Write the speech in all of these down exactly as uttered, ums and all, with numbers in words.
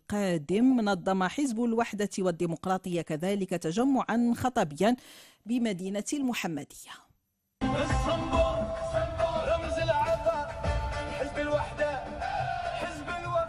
القادم نظم حزب الوحدة والديمقراطية كذلك تجمعا خطبيا بمدينة المحمدية. رمز العطاء حزب الوحدة حزب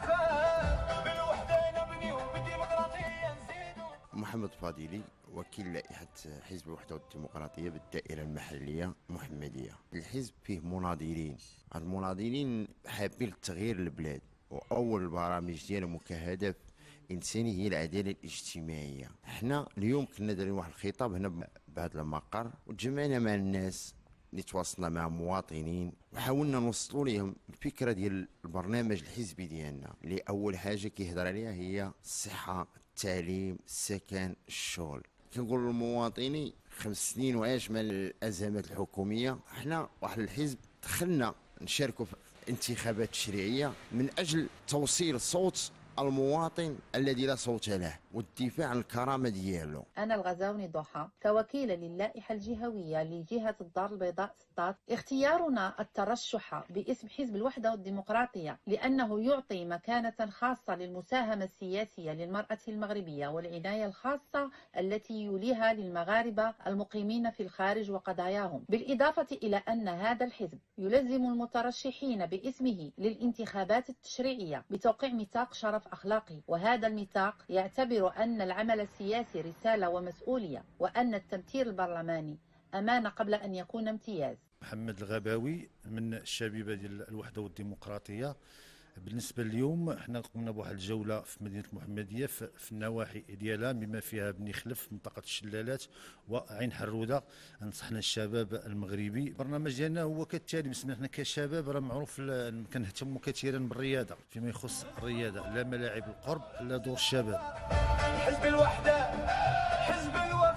الوفاء بالوحدة نبني وبالديمقراطية نزيد. محمد فاضلي وكيل لائحة حزب الوحدة والديمقراطية بالدائرة المحلية محمدية. الحزب فيه مناضلين، هاد المناضلين حابين التغيير للبلاد، وأول البرامج ديالهم كهدف إنساني هي العدالة الاجتماعية. احنا اليوم كنا دايرين واحد الخطاب هنا بهذا المقر وتجمعنا مع الناس اللي تواصلنا مع مواطنين وحاولنا نوصلوا لهم الفكره ديال البرنامج الحزبي ديالنا، اللي اول حاجه كيهضر عليها هي الصحه، التعليم، السكن، الشغل. كنقول للمواطنين خمس سنين وعاش مع الازمات الحكوميه، احنا واحد الحزب دخلنا نشاركوا في انتخابات تشريعيه من اجل توصيل صوت المواطن الذي لا صوت له والدفاع عن الكرامة ديالو. أنا الغزاوني ضحى كوكيلة للائحة الجهوية لجهة الدار البيضاء سطات، اختيارنا الترشح باسم حزب الوحدة والديمقراطية لأنه يعطي مكانة خاصة للمساهمة السياسية للمرأة المغربية والعناية الخاصة التي يوليها للمغاربة المقيمين في الخارج وقضاياهم، بالإضافة إلى أن هذا الحزب يلزم المترشحين باسمه للانتخابات التشريعية بتوقيع ميثاق شرف أخلاقي، وهذا الميثاق يعتبر أن العمل السياسي رسالة ومسؤولية، وأن التمثيل البرلماني أمانة قبل أن يكون امتياز. محمد الغباوي من الشبيبة ديال الوحدة والديمقراطية. بالنسبة اليوم احنا قمنا بواحد الجولة في مدينة المحمدية في النواحي ديالها بما فيها بني خلف، منطقة الشلالات وعين حرودة. نصحنا الشباب المغربي. البرنامج ديالنا هو كالتالي: بالنسبة لنا كشباب راه معروف كنهتموا كثيرا بالرياضة، فيما يخص الرياضة لا ملاعب القرب لا دور الشباب. حزب الوحدة حزب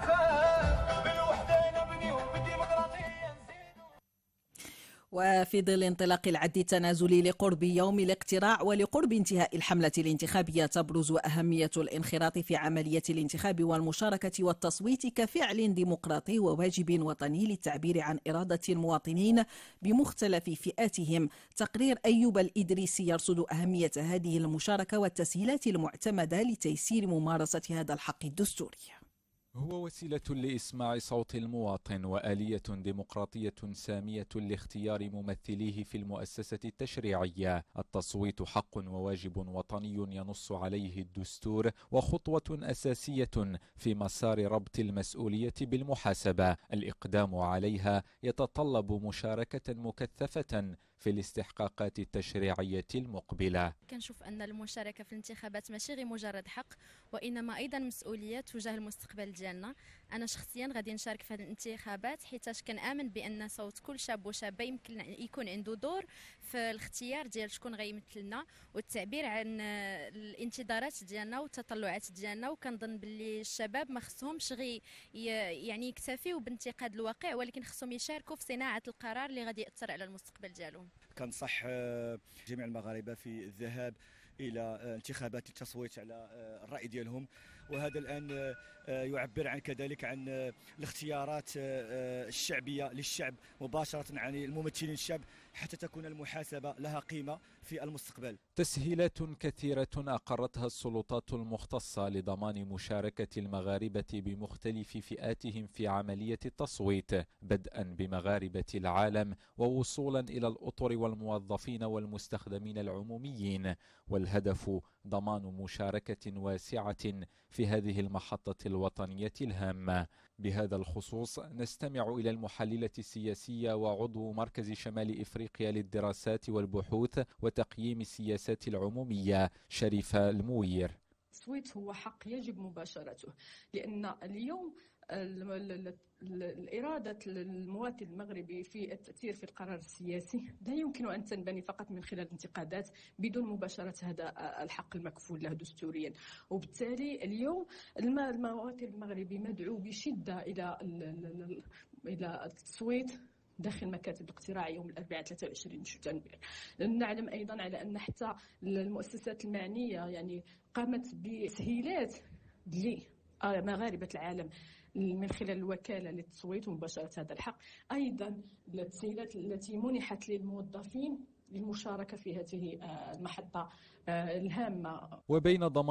الوفاء بالوحدة نبني وبالديمقراطية نزيد. وفي ظل انطلاق العد التنازلي لقرب يوم الاقتراع ولقرب انتهاء الحملة الانتخابية، تبرز أهمية الانخراط في عملية الانتخاب والمشاركة والتصويت كفعل ديمقراطي وواجب وطني للتعبير عن إرادة المواطنين بمختلف فئاتهم. تقرير أيوب الإدريسي يرصد أهمية هذه المشاركة والتسهيلات المعتمدة لتيسير ممارسة هذا الحق الدستوري. هو وسيلة لإسماع صوت المواطن وآلية ديمقراطية سامية لاختيار ممثليه في المؤسسة التشريعية. التصويت حق وواجب وطني ينص عليه الدستور، وخطوة أساسية في مسار ربط المسؤولية بالمحاسبة. الإقدام عليها يتطلب مشاركة مكثفة في الاستحقاقات التشريعية المقبلة. كنشوف أن المشاركة في الانتخابات ماشي غير مجرد حق، وإنما أيضا مسؤولية تجاه المستقبل ديالنا. أنا شخصيا غادي نشارك في هذه الانتخابات حيتاش كنآمن بأن صوت كل شاب وشابة يمكن يكون عنده دور في الاختيار ديال شكون غيمثلنا والتعبير عن الانتظارات ديالنا والتطلعات ديالنا. وكنظن باللي الشباب ما خصهمش غير يعني يكتفيوا بانتقاد الواقع، ولكن خصهم يشاركوا في صناعة القرار اللي غادي يأثر على المستقبل ديالهم. كنصح جميع المغاربه في الذهاب الى انتخابات التصويت على الراي ديالهم، وهذا الان يعبر عن كذلك عن الاختيارات الشعبيه للشعب مباشره عن الممثلين الشعب، حتى تكون المحاسبه لها قيمه في المستقبل. تسهيلات كثيرة أقرتها السلطات المختصة لضمان مشاركة المغاربة بمختلف فئاتهم في عملية التصويت، بدءا بمغاربة العالم ووصولا إلى الأطر والموظفين والمستخدمين العموميين، والهدف ضمان مشاركة واسعة في هذه المحطة الوطنية الهامة. بهذا الخصوص نستمع إلى المحللة السياسية وعضو مركز شمال إفريقيا للدراسات والبحوث وتقييم السياسات العمومية شريفة الموير. التصويت هو حق يجب مباشرته، لأن اليوم الإرادة المواطن المغربي في التأثير في القرار السياسي لا يمكن أن تنبني فقط من خلال الانتقادات بدون مباشرة هذا الحق المكفول له دستوريا. وبالتالي اليوم المواطن المغربي مدعو بشدة إلى إلى التصويت داخل مكاتب الاقتراع يوم الأربعاء ثلاثة وعشرين شتنبر. نعلم أيضا على أن حتى المؤسسات المعنية يعني قامت بتسهيلات لمغاربة العالم من خلال الوكالة للتصويت ومباشرة هذا الحق، أيضا التسهيلات التي منحت للموظفين للمشاركة في هذه المحطة الهامة. وبين ضمان